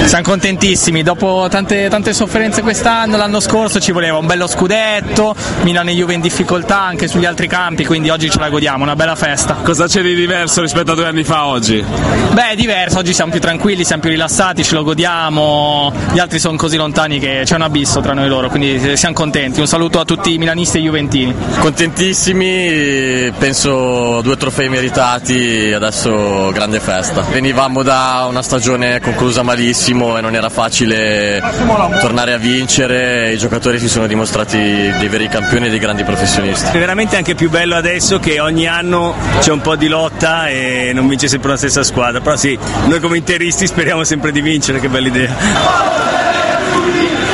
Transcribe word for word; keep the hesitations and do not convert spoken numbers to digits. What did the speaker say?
Siamo contentissimi, dopo tante, tante sofferenze quest'anno, l'anno scorso ci voleva un bello scudetto, Milano e Juve in difficoltà anche sugli altri campi, quindi oggi ce la godiamo, una bella festa. Cosa c'è di diverso rispetto a due anni fa oggi? Beh, è diverso, oggi siamo più tranquilli, siamo più rilassati, ce lo godiamo, gli altri sono così lontani che c'è un abisso tra noi loro, quindi siamo contenti. Un saluto a tutti i milanisti e juventini. Contentissimi, penso due trofei meritati, adesso grande festa. Venivamo da una stagione conclusa malissimo e non era facile tornare a vincere, i giocatori si sono dimostrati dei veri campioni e dei grandi professionisti. È veramente anche più bello adesso che ogni anno c'è un po' di lotta e non vince sempre la stessa squadra, però sì, noi come interisti speriamo sempre di vincere, che bella idea.